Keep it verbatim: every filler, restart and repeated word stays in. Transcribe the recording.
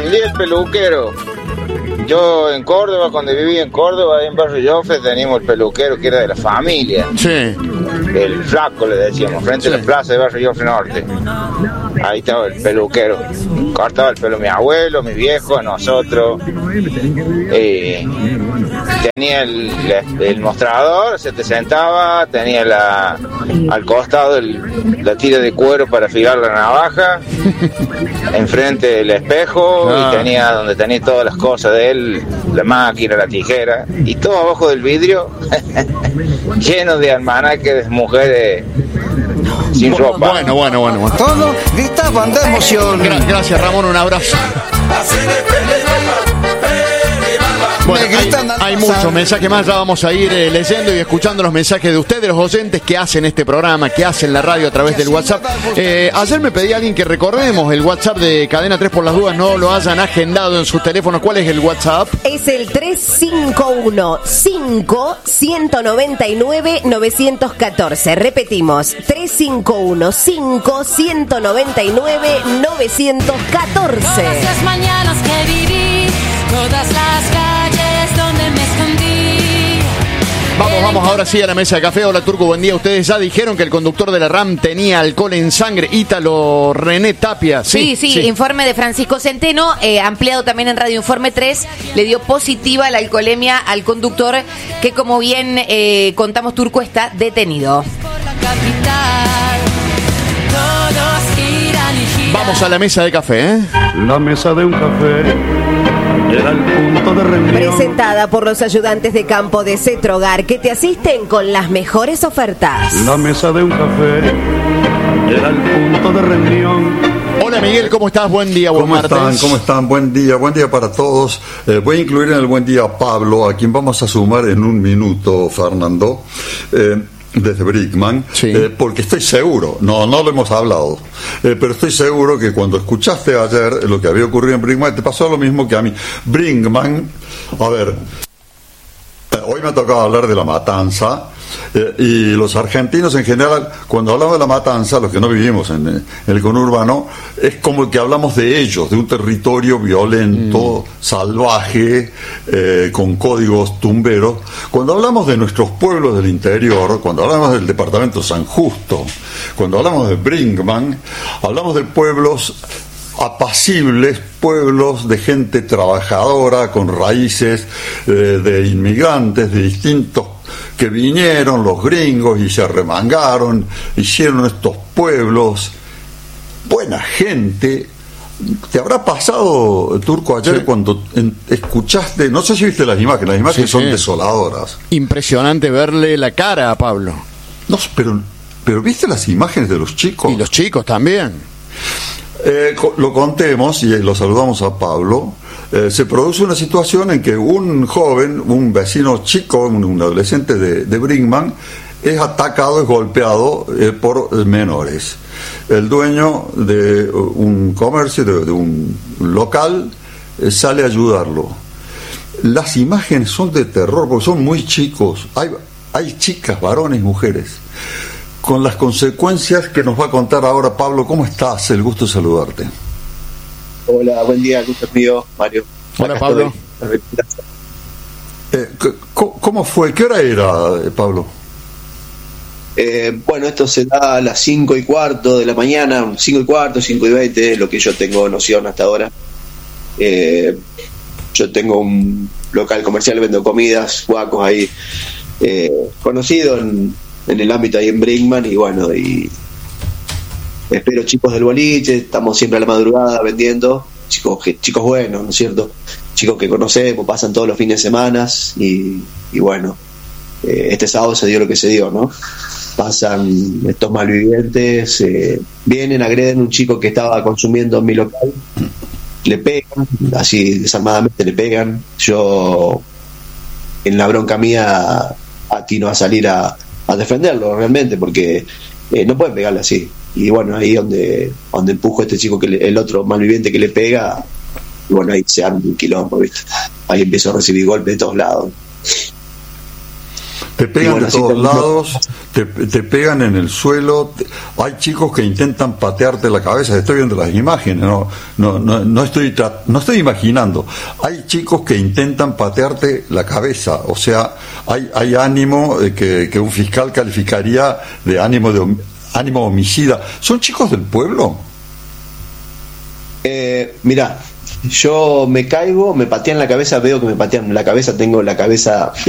El día del peluquero. Yo en Córdoba, cuando viví en Córdoba, ahí en Barrio Joffre, teníamos el peluquero que era de la familia. Sí. El flaco, le decíamos, frente sí. a la plaza de Barrio Joffre Norte. Ahí estaba el peluquero. Cortaba el pelo mi abuelo, mi viejo, nosotros. Eh, tenía el, el mostrador, se te sentaba, tenía la, al costado el, la tira de cuero para afilar la navaja, enfrente el espejo, ah. y tenía donde tenía todas las cosas de él, la máquina, la tijera, y todo abajo del vidrio, lleno de almanaques de mujeres sin bueno, ropa. Bueno, bueno, bueno. bueno. Todo gritaban de emoción. Gra- gracias, Ramón, un abrazo. Bueno, hay, hay muchos mensajes más, ya vamos a ir eh, leyendo y escuchando los mensajes de ustedes, los oyentes que hacen este programa, que hacen la radio a través del WhatsApp. Eh, ayer me pedí a alguien que recordemos el WhatsApp de Cadena tres por las dudas, no lo hayan agendado en sus teléfonos. ¿Cuál es el WhatsApp? Es el tres cinco uno cinco uno nueve nueve nueve uno cuatro. Repetimos, tres cinco uno cinco uno nueve nueve nueve uno cuatro. Todas las mañanas que viví, todas las calles donde me escondí. Vamos, vamos ahora sí a la mesa de café. Hola, Turco, buen día. Ustedes ya dijeron que el conductor de la RAM tenía alcohol en sangre. Ítalo René Tapia. Sí, sí, sí, sí. Informe de Francisco Centeno, eh, ampliado también en Radio Informe tres, le dio positiva la alcoholemia al conductor que, como bien eh, contamos, Turco, está detenido. Vamos a la mesa de café, ¿eh? La mesa de un café era el punto de reunión. Presentada por los ayudantes de campo de Cetrogar, que te asisten con las mejores ofertas. La mesa de un café era el punto de reunión. Hola, Miguel, ¿cómo estás? Buen día, buen ¿Cómo martes. están? ¿Cómo están? Buen día, buen día para todos. Eh, voy a incluir en el buen día a Pablo, a quien vamos a sumar en un minuto, Fernando. Eh, desde Brinkmann, sí. eh, porque estoy seguro, no no lo hemos hablado, eh, pero estoy seguro que cuando escuchaste ayer lo que había ocurrido en Brinkmann, te pasó lo mismo que a mí. Brinkmann, a ver, hoy me ha tocado hablar de la matanza, eh, y los argentinos en general, cuando hablamos de la matanza, los que no vivimos en, en el conurbano, es como que hablamos de ellos, de un territorio violento, mm. salvaje, eh, con códigos tumberos. Cuando hablamos de nuestros pueblos del interior, cuando hablamos del departamento San Justo, cuando hablamos de Brinkmann, hablamos de pueblos apacibles, pueblos de gente trabajadora, con raíces eh, de inmigrantes de distintos, que vinieron los gringos y se arremangaron, hicieron estos pueblos, buena gente. ¿Te habrá pasado, Turco, ayer sí. cuando en, escuchaste, no sé si viste las imágenes, las imágenes sí, son sí. desoladoras? Impresionante verle la cara a Pablo. No, pero, pero ¿viste las imágenes de los chicos? Y los chicos también. Eh, lo contemos y lo saludamos a Pablo. Eh, se produce una situación en que un joven, un vecino chico, un, un adolescente de, de Brinkmann, es atacado, es golpeado eh, por menores. El dueño de un comercio, de, de un local, eh, sale a ayudarlo. Las imágenes son de terror porque son muy chicos. Hay, hay chicas, varones, mujeres, con las consecuencias que nos va a contar ahora Pablo. ¿Cómo estás? El gusto de saludarte. Hola, buen día, el gusto es mío, Mario. Hola, acá Pablo. Eh, ¿Cómo fue? ¿Qué hora era, Pablo? Eh, bueno, esto se da a las cinco y cuarto de la mañana, cinco y cuarto, cinco y veinte, es lo que yo tengo noción hasta ahora. Eh, yo tengo un local comercial, vendo comidas, guacos ahí, eh, conocido en, en el ámbito ahí en Brinkmann, y bueno, y espero chicos del boliche, estamos siempre a la madrugada vendiendo, chicos chicos buenos, ¿no es cierto? Chicos que conocemos, pasan todos los fines de semana, y, y bueno, eh, este sábado se dio lo que se dio, ¿no? Pasan estos malvivientes, eh, vienen, agreden a un chico que estaba consumiendo en mi local, le pegan, así desarmadamente le pegan. Yo, en la bronca mía, atino a salir a, a defenderlo realmente, porque eh, no pueden pegarle así. Y bueno, ahí donde donde empujo a este chico, que le, el otro malviviente que le pega, y bueno, ahí se arma un quilombo, ¿viste? Ahí empiezo a recibir golpes de todos lados. Te pegan bueno, de todos también, lados, te, te pegan en el suelo. Te, hay chicos que intentan patearte la cabeza. Estoy viendo las imágenes, no, no, no, no estoy, no estoy imaginando. Hay chicos que intentan patearte la cabeza. O sea, hay, hay ánimo de que, que un fiscal calificaría de ánimo de ánimo homicida. ¿Son chicos del pueblo? Eh, mirá, yo me caigo, me patean la cabeza, veo que me patean la cabeza, tengo la cabeza